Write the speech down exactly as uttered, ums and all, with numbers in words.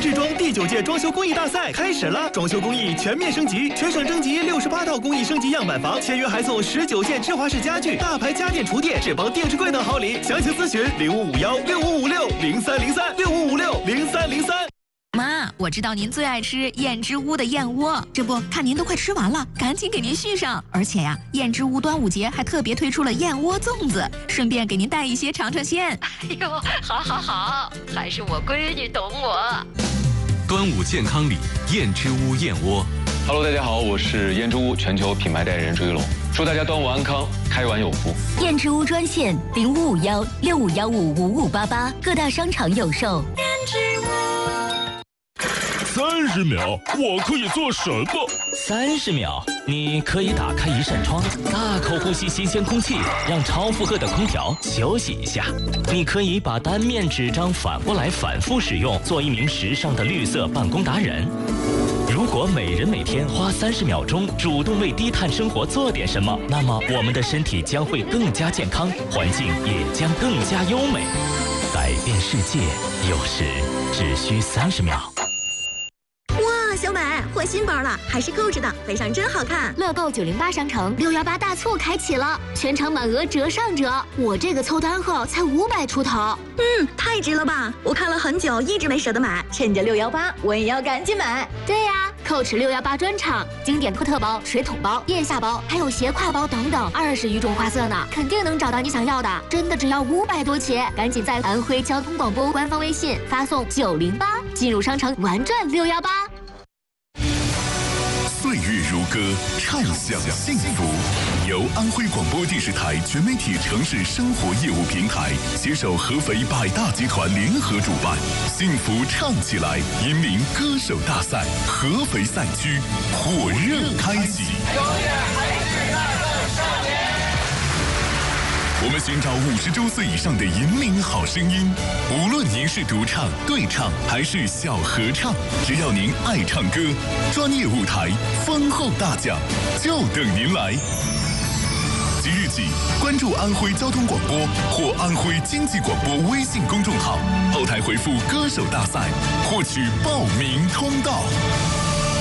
至庄第九届装修工艺大赛开始了，装修工艺全面升级，全省征集六十八套工艺升级样板房，签约还送十九件芝华士家具、大牌家电厨电、智邦定制柜等好礼。详情咨询零五五幺六五五六零三零三六五五六零三零三。 妈，我知道您最爱吃燕之屋的燕窝，这不看您都快吃完了，赶紧给您续上。而且呀，燕之屋端午节还特别推出了燕窝粽子，顺便给您带一些尝尝鲜。 哎呦，好好好，还是我闺女懂我。 端午健康礼，燕之屋燕窝。 Hello， 大家好，我是燕之屋全球品牌代言人朱一龙，祝大家端午安康，开碗有福。 燕之屋专线零五五幺六五幺五五五八八，各大商场有售。燕之屋。 三十秒，我可以做什么？ 三十秒，你可以打开一扇窗，大口呼吸新鲜空气，让超负荷的空调休息一下。你可以把单面纸张反过来反复使用，做一名时尚的绿色办公达人。如果每人每天花三十秒钟主动为低碳生活做点什么，那么我们的身体将会更加健康，环境也将更加优美。改变世界，有时只需三十秒。 哇，小美换新包了，还是购置的，背上真好看。 乐购九零八商城六幺八大促开启了，全场满额折上折，我这个凑单后才五百出头。 嗯，太值了吧！我看了很久，一直没舍得买，趁着六幺八，我也要赶紧买。 对呀、啊，扣持六幺八专场，经典托特包、水桶包、腋下包，还有斜挎包等等，二十余种花色呢，肯定能找到你想要的。真的只要五百多起，赶紧在安徽交通广播官方微信发送九零八，进入商城玩转六幺八。 岁月如歌，畅享幸福。由安徽广播电视台全媒体城市生活业务平台携手合肥百大集团联合主办，幸福唱起来引领歌手大赛合肥赛区火热开启。我们寻找五十周岁以上的引领好声音，无论您是独唱、对唱还是小合唱，只要您爱唱歌，专业舞台、丰厚大奖就等您来。即日起，关注安徽交通广播或安徽经济广播微信公众号，后台回复“歌手大赛”，获取报名通道。